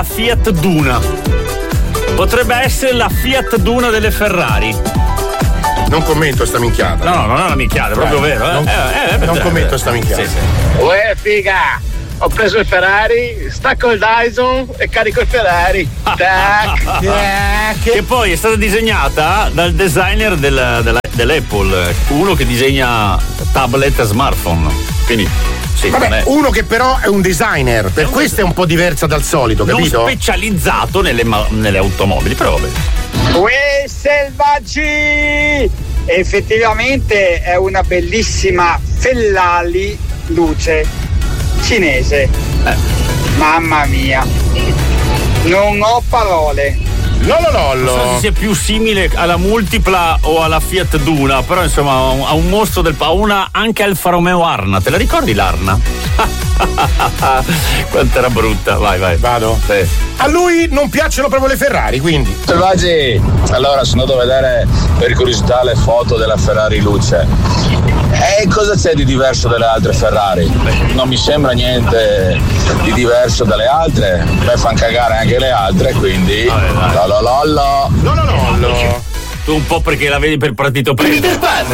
Fiat Duna. Potrebbe essere la Fiat Duna delle Ferrari. Non commento sta minchiata. No, non è una minchiata, è proprio vero. Non commento sta minchiata. Sì. Uè, figa! Ho preso il Ferrari, stacco il Dyson e carico il Ferrari. Tac! Che poi è stata disegnata dal designer dell'Apple, uno che disegna tablet e smartphone. Quindi sì, vabbè, uno che però è un designer, per questo è un po' diversa dal solito, capito? Non specializzato nelle automobili, però vabbè. Uè, selvaggi! Effettivamente è una bellissima Ferrari luce cinese. Mamma mia, non ho parole. Non so se sia più simile alla Multipla o alla Fiat Duna, però insomma ha un mostro una anche Alfa Romeo Arna. Te la ricordi l'Arna? Quanto era brutta. Vai. Vado? Sì. A lui non piacciono proprio le Ferrari, quindi. Selvaggi, allora sono andato a vedere per curiosità le foto della Ferrari Luce. E cosa c'è di diverso dalle altre Ferrari? Non mi sembra niente di diverso dalle altre. Beh, fanno cagare anche le altre, quindi. No. Tu un po' perché la vedi per Partito Preso.